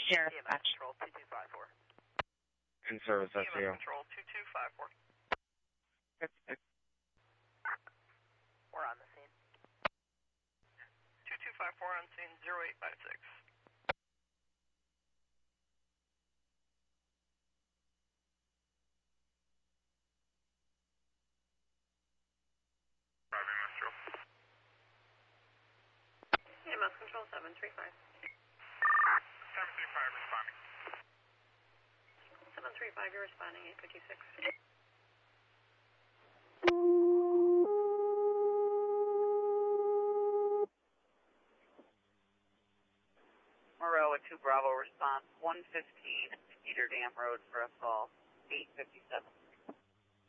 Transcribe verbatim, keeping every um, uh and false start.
Sheriff E M S Dispatch. Control two two five four. In service, E M S S C O. Control two two five four. We're on the scene. two two five four on scene zero eight five six. E M S Control seven three five. seven three five responding. seven three five, you're responding, eight fifty-six. Moreau at two Bravo response, one fifteen Cedar Dam Road for a call, eight fifty-seven.